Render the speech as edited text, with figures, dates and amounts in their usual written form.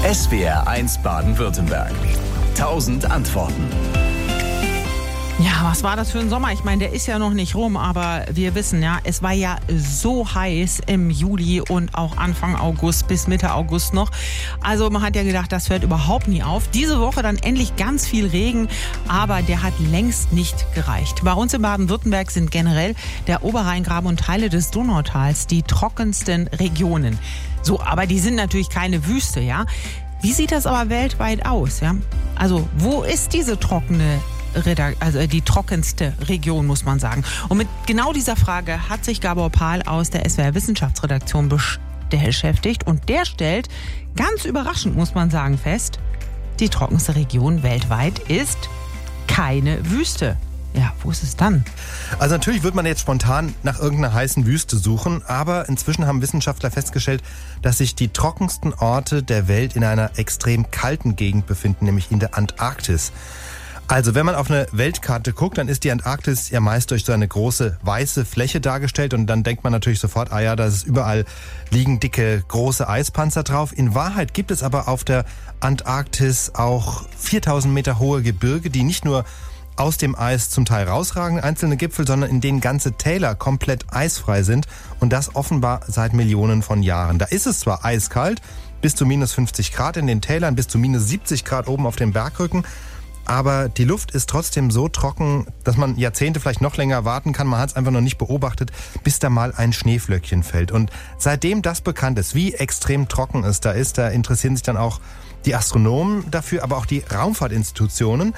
SWR1 Baden-Württemberg. 1000 Antworten. Ja, was war das für ein Sommer? Ich meine, der ist ja noch nicht rum, aber wir wissen ja, es war ja so heiß im Juli und auch Anfang August bis Mitte August noch. Also man hat ja gedacht, das hört überhaupt nie auf. Diese Woche dann endlich ganz viel Regen, aber der hat längst nicht gereicht. Bei uns in Baden-Württemberg sind generell der Oberrheingraben und Teile des Donautals die trockensten Regionen. So, aber die sind natürlich keine Wüste, ja. Wie sieht das aber weltweit aus, ja? Also, wo ist diese die trockenste Region, muss man sagen. Und mit genau dieser Frage hat sich Gabor Pahl aus der SWR Wissenschaftsredaktion beschäftigt. Und der stellt, ganz überraschend muss man sagen, fest, die trockenste Region weltweit ist keine Wüste. Ja, wo ist es dann? Also natürlich wird man jetzt spontan nach irgendeiner heißen Wüste suchen, aber inzwischen haben Wissenschaftler festgestellt, dass sich die trockensten Orte der Welt in einer extrem kalten Gegend befinden, nämlich in der Antarktis. Also wenn man auf eine Weltkarte guckt, dann ist die Antarktis ja meist durch so eine große weiße Fläche dargestellt und dann denkt man natürlich sofort, da ist überall liegen dicke, große Eispanzer drauf. In Wahrheit gibt es aber auf der Antarktis auch 4000 Meter hohe Gebirge, die nicht nur aus dem Eis zum Teil rausragen, einzelne Gipfel, sondern in denen ganze Täler komplett eisfrei sind und das offenbar seit Millionen von Jahren. Da ist es zwar eiskalt, bis zu minus 50 Grad in den Tälern, bis zu minus 70 Grad oben auf dem Bergrücken, aber die Luft ist trotzdem so trocken, dass man Jahrzehnte, vielleicht noch länger warten kann. Man hat es einfach noch nicht beobachtet, bis da mal ein Schneeflöckchen fällt. Und seitdem das bekannt ist, wie extrem trocken es da ist, da interessieren sich dann auch die Astronomen dafür, aber auch die Raumfahrtinstitutionen.